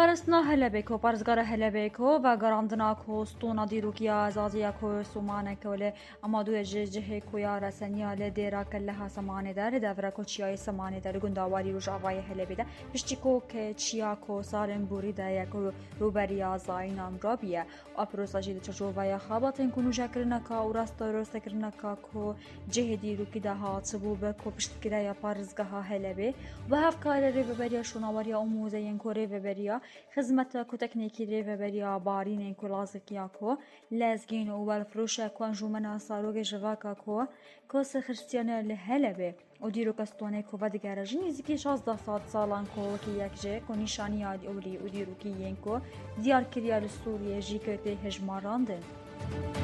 پارستنا هلبکو پارزگار هلبکو و گراندنا کو ستونا دیروکیا زازیا کو سومانه کوله اما دو جه کویا رسنیا ل دیرا کله سمانه در دورا کو چیای سمانه در گنداواری روجاوای هلبیده پشتی کو که چیا کو سالن بوری ده یکو روبریا زاینام رابیه اپروسا جید چجووای خاباتن کنو جکرنا کا و راست کرنا کا کو جه دیروکی ده ها صبوب کو پشت کریا پارزگاه هلبه و هفکار ریوبریا شوناواری آموزه کو ریوبریا خدمت کو تکنیکی ریوبریا بارین کو لازکیا کو لازگین و والفروش کو انجمن ساروگ جواکا کو سخرستیانه لهلبه و دیرو کستونه کو ودگرجی نزدیکی 16 سالان کو کی یکجه کو نشانی اولی و دیرو کی ین کو دیار کریا سوریه جی کته هجماراندن